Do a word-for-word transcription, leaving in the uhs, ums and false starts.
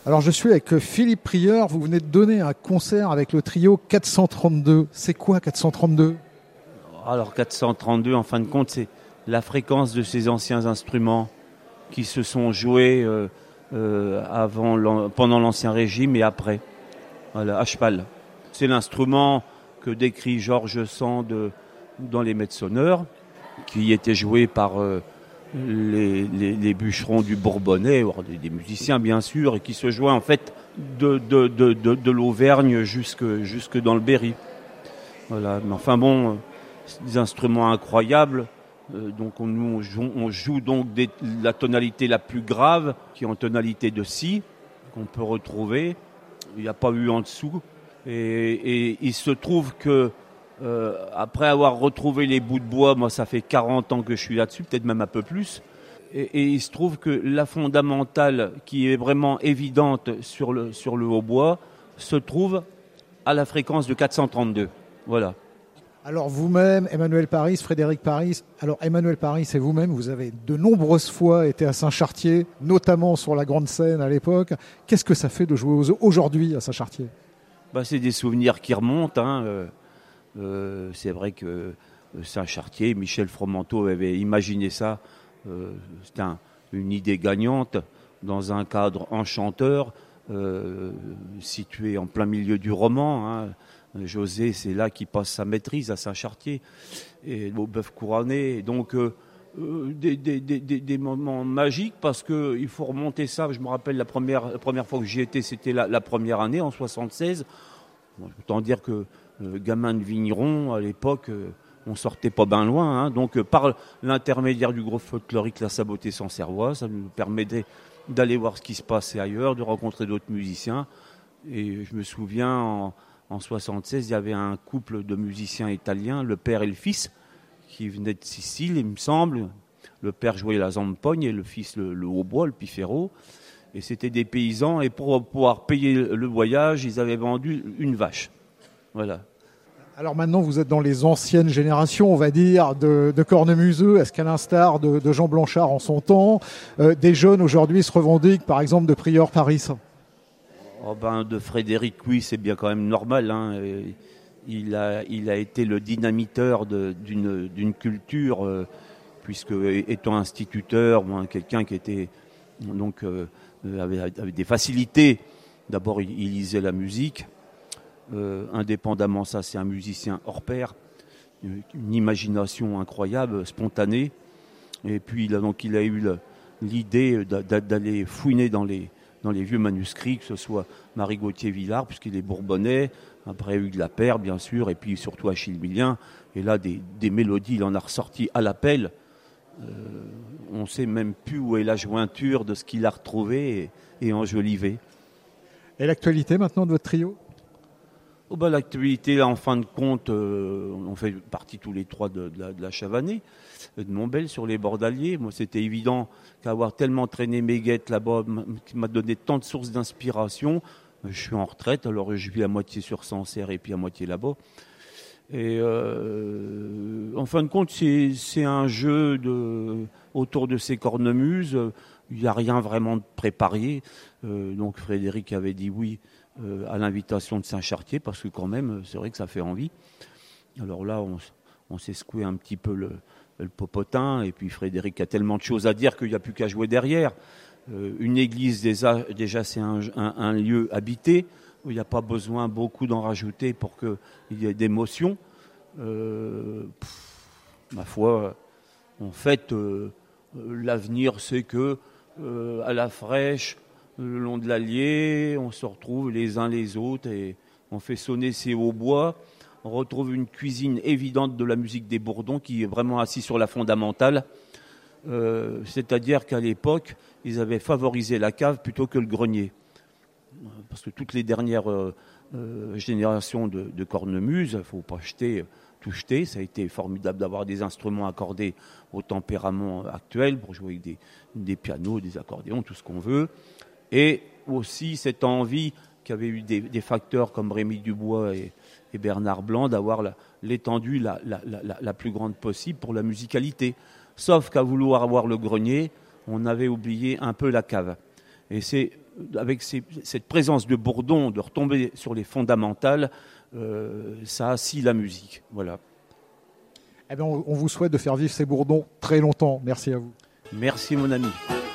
Alors je suis avec Philippe Prieur, vous venez de donner un concert avec le trio quatre cent trente-deux. C'est quoi quatre cent trente-deux ? Alors quatre cent trente-deux, en fin de compte, c'est la fréquence de ces anciens instruments qui se sont joués euh, euh, avant, l'an, pendant l'Ancien Régime et après, voilà, à cheval. C'est l'instrument que décrit Georges Sand de, dans Les Maîtres sonneurs, qui était joué par euh, les, les, les bûcherons du Bourbonnais, des, des musiciens bien sûr, et qui se jouait en fait de, de, de, de, de l'Auvergne jusque, jusque dans le Berry. Voilà. Mais enfin bon, c'est des instruments incroyables. Euh, donc on, nous, on, joue, on joue donc des, la tonalité la plus grave, qui est en tonalité de si, qu'on peut retrouver. Il n'y a pas eu en dessous. Et, et il se trouve que euh, après avoir retrouvé les bouts de bois, moi ça fait quarante ans que je suis là-dessus, peut-être même un peu plus. Et, et il se trouve que la fondamentale, qui est vraiment évidente sur le, sur le hautbois, se trouve à la fréquence de quatre cent trente-deux. Voilà. Alors vous-même, Emmanuel Paris, Frédéric Paris, alors Emmanuel Paris et vous-même, vous avez de nombreuses fois été à Saint-Chartier, notamment sur la grande scène à l'époque. Qu'est-ce que ça fait de jouer aujourd'hui à Saint-Chartier ? Bah, c'est des souvenirs qui remontent. Hein. Euh, euh, c'est vrai que Saint-Chartier, Michel Fromenteau avait imaginé ça. Euh, c'était un, une idée gagnante dans un cadre enchanteur, euh, situé en plein milieu du roman. Hein. José, c'est là qu'il passe sa maîtrise à Saint-Chartier, et au bœuf couronné. Donc, euh, euh, des, des, des, des moments magiques, parce qu'il faut remonter ça. Je me rappelle la première, la première fois que j'y étais, c'était la, la première année, en soixante-seize. Bon, autant dire que euh, gamin de vigneron, à l'époque, euh, on sortait pas bien loin. Hein. Donc, euh, par l'intermédiaire du groupe folklorique La Sabotée Sancerroise, ça nous permettait d'aller voir ce qui se passait ailleurs, de rencontrer d'autres musiciens. Et je me souviens, en En soixante-seize, il y avait un couple de musiciens italiens, le père et le fils, qui venaient de Sicile, il me semble. Le père jouait la zampogne et le fils le, le hautbois, le pifero. Et c'était des paysans. Et pour pouvoir payer le voyage, ils avaient vendu une vache. Voilà. Alors maintenant, vous êtes dans les anciennes générations, on va dire, de, de cornemuseux. Est-ce qu'à l'instar de, de Jean Blanchard en son temps, euh, des jeunes aujourd'hui se revendiquent, par exemple, de Prieur Paris ? Oh ben, de Frédéric, oui, c'est bien quand même normal. Hein. Il, a, il a été le dynamiteur de, d'une, d'une culture, euh, puisque étant instituteur, moi, quelqu'un qui était donc euh, avait, avait des facilités. D'abord, il, il lisait la musique. Euh, indépendamment, ça, c'est un musicien hors pair, une imagination incroyable, spontanée. Et puis, il a, donc, il a eu le, l'idée d'aller fouiner dans les dans les vieux manuscrits, que ce soit Marie Gauthier-Villard, puisqu'il est bourbonnais, après Hugues Lapère, bien sûr, et puis surtout Achille Millien. Et là, des, des mélodies, il en a ressorti à l'appel. Euh, on ne sait même plus où est la jointure de ce qu'il a retrouvé et, et enjolivé. Et l'actualité maintenant de votre trio ? Oh ben, l'actualité, là, en fin de compte, euh, on fait partie tous les trois de, de, la, de la Chavanais, de Montbel, sur les bords d'Allier. Moi, c'était évident qu'avoir tellement traîné mes guettes là-bas, qui m'a donné tant de sources d'inspiration. Je suis en retraite, alors je vis à moitié sur Sancerre et puis à moitié là-bas. Et euh, en fin de compte, c'est, c'est un jeu de, autour de ces cornemuses. Il n'y a rien vraiment de préparé. Euh, donc Frédéric avait dit oui euh, à l'invitation de Saint-Chartier, parce que quand même, c'est vrai que ça fait envie. Alors là, on, on s'est secoué un petit peu le, le popotin, et puis Frédéric a tellement de choses à dire qu'il n'y a plus qu'à jouer derrière. Euh, une église, déjà, déjà c'est un, un, un lieu habité, où il n'y a pas besoin beaucoup d'en rajouter pour qu'il y ait d'émotion. Euh, pff, ma foi, en fait, euh, l'avenir, c'est que euh, à la fraîche, le long de l'Allier, on se retrouve les uns les autres et on fait sonner ces hautbois. On retrouve une cuisine évidente de la musique des Bourdons qui est vraiment assise sur la fondamentale. Euh, c'est-à-dire qu'à l'époque, ils avaient favorisé la cave plutôt que le grenier. Parce que toutes les dernières euh, euh, générations de, de cornemuses, il ne faut pas jeter, tout jeter. Ça a été formidable d'avoir des instruments accordés au tempérament actuel pour jouer avec des, des pianos, des accordéons, tout ce qu'on veut. Et aussi cette envie qu'avaient eu des, des facteurs comme Rémi Dubois et, et Bernard Blanc d'avoir la, l'étendue la, la, la, la plus grande possible pour la musicalité. Sauf qu'à vouloir avoir le grenier, on avait oublié un peu la cave. Et c'est avec ces, cette présence de Bourdon, de retomber sur les fondamentales, euh, ça assit la musique. Voilà. Eh bien, on vous souhaite de faire vivre ces Bourdons très longtemps. Merci à vous. Merci mon ami.